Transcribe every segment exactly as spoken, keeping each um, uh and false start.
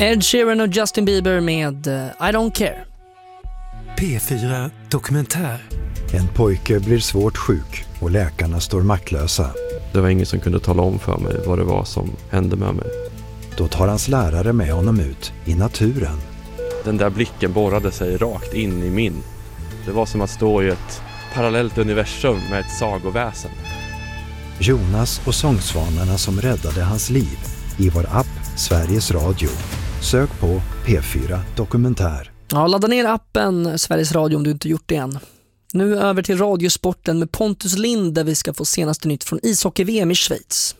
Ed Sheeran och Justin Bieber med uh, I Don't Care. P fyra Dokumentär. En pojke blir svårt sjuk och läkarna står maktlösa. Det var ingen som kunde tala om för mig vad det var som hände med mig. Då tar hans lärare med honom ut i naturen. Den där blicken borrade sig rakt in i min. Det var som att stå i ett parallellt universum med ett sagoväsen. Jonas och sångsvanarna som räddade hans liv i vår app Sveriges Radio. Sök på P fyra Dokumentär. Ja, ladda ner appen Sveriges Radio om du inte gjort det än. Nu över till radiosporten med Pontus Lind där vi ska få senaste nytt från ishockey-V M i Schweiz.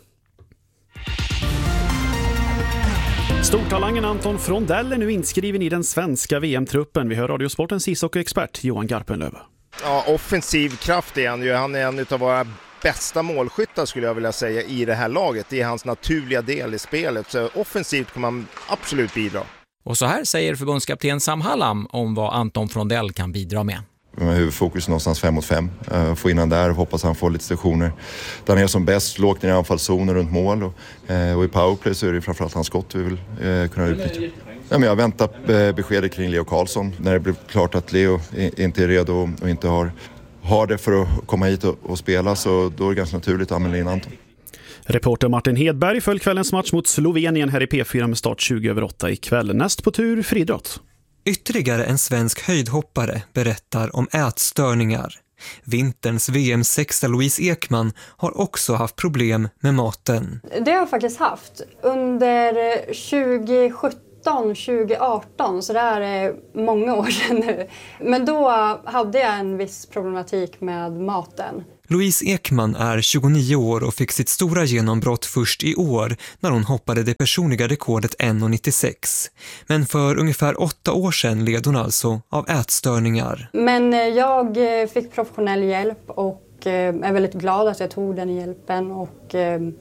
Stortalangen Anton Frondell är nu inskriven i den svenska V M-truppen. Vi hör radiosportens ishockey-expert Johan Garpenlöv. Ja, offensiv kraft är han ju. Han är en av våra bästa målskyttar skulle jag vilja säga i det här laget. Det är hans naturliga del i spelet. Så offensivt kommer han absolut bidra. Och så här säger förbundskapten Sam Hallam om vad Anton Frondell kan bidra med. Med huvudfokus någonstans fem mot fem. Uh, få in han där och hoppas han får lite stationer. Där han är som bäst, lågt ner i anfallszoner runt mål. Och, uh, och i powerplay så är det framförallt hans skott vi vill uh, kunna utnyttja. Ja, men jag väntar uh, beskedet kring Leo Karlsson. När det blev klart att Leo i, inte är redo och inte har, har det för att komma hit och, och spela, så då är det ganska naturligt att använda in Anton. Reporter Martin Hedberg föll kvällens match mot Slovenien här i P fyra med start tjugo över åtta ikväll. Näst på tur friidrott. Ytterligare en svensk höjdhoppare berättar om ätstörningar. Vinterns V M-sexa Louise Ekman har också haft problem med maten. Det har jag faktiskt haft under tjugo sjutton tjugo arton, så det här är många år sedan nu. Men då hade jag en viss problematik med maten. Louise Ekman är tjugonio år och fick sitt stora genombrott först i år när hon hoppade det personliga rekordet en komma nittiosex. Men för ungefär åtta år sedan led hon alltså av ätstörningar. Men jag fick professionell hjälp och är väldigt glad att jag tog den hjälpen. Och,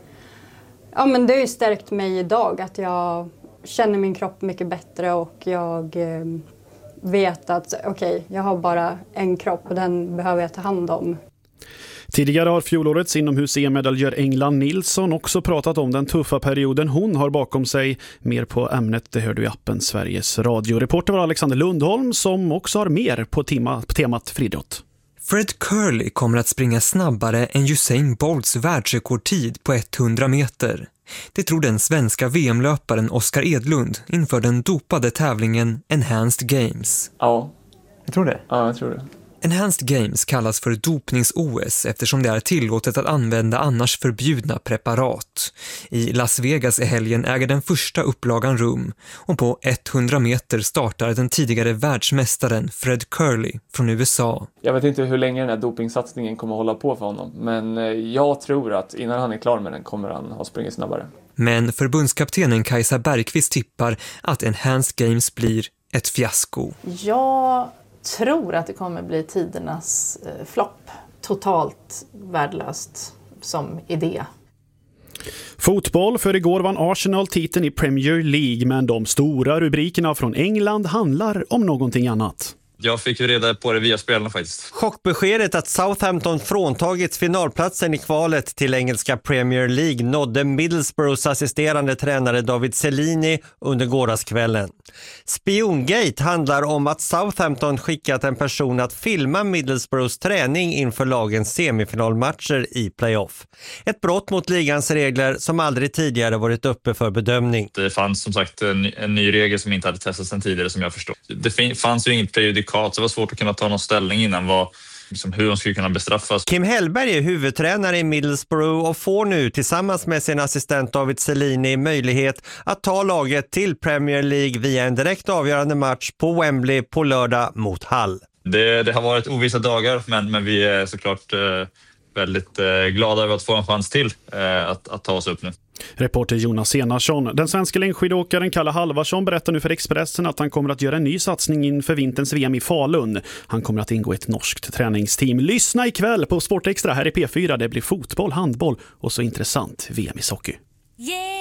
ja, men det har ju stärkt mig idag att jag känner min kropp mycket bättre och jag vet att okej, okay, jag har bara en kropp och den behöver jag ta hand om. Tidigare har fjolårets inomhus-E M-medaljör England Nilsson också pratat om den tuffa perioden hon har bakom sig. Mer på ämnet, det hör du i appen Sveriges Radio. Reporter var Alexander Lundholm som också har mer på, tema, på temat friidrott. Fred Curley kommer att springa snabbare än Usain Bolts världsrekordtid på hundra meter. Det tror den svenska V M-löparen Oskar Edlund inför den dopade tävlingen Enhanced Games. Ja, jag tror det. Ja, jag tror det. Enhanced Games kallas för dopnings-O S eftersom det är tillåtet att använda annars förbjudna preparat. I Las Vegas i helgen äger den första upplagan rum och på hundra meter startar den tidigare världsmästaren Fred Curley från U S A. Jag vet inte hur länge den här dopingsatsningen kommer att hålla på för honom, men jag tror att innan han är klar med den kommer han ha sprungit snabbare. Men förbundskaptenen Kajsa Bergqvist tippar att Enhanced Games blir ett fiasko. Ja... tror att det kommer bli tidernas eh, flopp. Totalt värdelöst som idé. Fotboll, för igår vann Arsenal titeln i Premier League, men de stora rubrikerna från England handlar om någonting annat. Jag fick ju reda på det via spelarna faktiskt. Chockbeskedet att Southampton fråntagits finalplatsen i kvalet till engelska Premier League nådde Middlesbroughs assisterande tränare David Cellini under gårdagskvällen. Spiongate handlar om att Southampton skickat en person att filma Middlesbroughs träning inför lagens semifinalmatcher i playoff. Ett brott mot ligans regler som aldrig tidigare varit uppe för bedömning. Det fanns som sagt en, en ny regel som inte hade testats sedan tidigare som jag förstår. Det fin- fanns ju inget prejudikat. Så det var svårt att kunna ta någon ställning innan vad, liksom, hur de skulle kunna bestraffas. Kim Hellberg är huvudtränare i Middlesbrough och får nu tillsammans med sin assistent David Cellini möjlighet att ta laget till Premier League via en direkt avgörande match på Wembley på lördag mot Hull. Det, det har varit ovissa dagar men, men vi är såklart eh, väldigt eh, glada över att få en chans till eh, att, att ta oss upp nu. Reporter Jonas Enarsson. Den svenska längdskidåkaren Kalle Halvarsson berättar nu för Expressen att han kommer att göra en ny satsning inför vinterns V M i Falun. Han kommer att ingå i ett norskt träningsteam. Lyssna ikväll på Sportextra här i P fyra. Det blir fotboll, handboll och så intressant V M i hockey. Yeah!